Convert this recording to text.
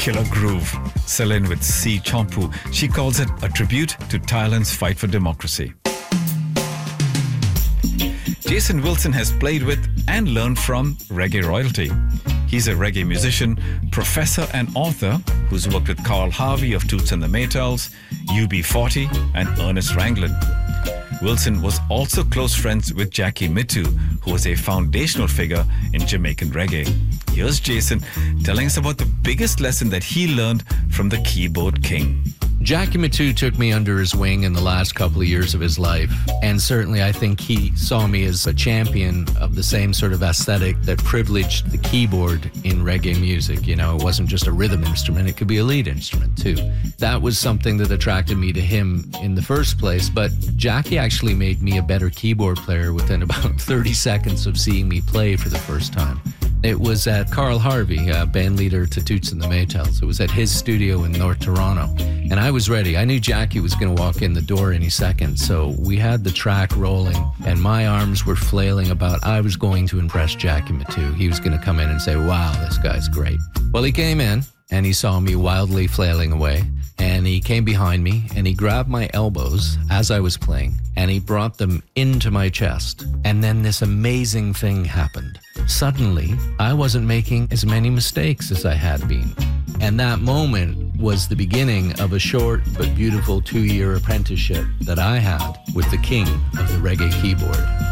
killer groove. Celine with C. Chompu. She calls it a tribute to Thailand's fight for democracy. Jason Wilson has played with and learned from reggae royalty. He's a reggae musician, professor and author who's worked with Carl Harvey of Toots and the Maytals, UB40 and Ernest Ranglin. Wilson was also close friends with Jackie Mittoo, who was a foundational figure in Jamaican reggae. Here's Jason telling us about the biggest lesson that he learned from the keyboard king. Jackie Mittoo took me under his wing in the last couple of years of his life, and certainly I think he saw me as a champion of the same sort of aesthetic that privileged the keyboard in reggae music. You know, it wasn't just a rhythm instrument, it could be a lead instrument too. That was something that attracted me to him in the first place, but Jackie actually made me a better keyboard player within about 30 seconds of seeing me play for the first time. It was at Carl Harvey, band leader to Toots and the Maytals. It was at his studio in North Toronto. And I was ready. I knew Jackie was going to walk in the door any second. So we had the track rolling and my arms were flailing about. I was going to impress Jackie Mittoo. He was going to come in and say, wow, this guy's great. Well, he came in and he saw me wildly flailing away. And he came behind me and he grabbed my elbows as I was playing and he brought them into my chest. And then this amazing thing happened. Suddenly, I wasn't making as many mistakes as I had been. And that moment was the beginning of a short but beautiful 2-year apprenticeship that I had with the king of the reggae keyboard.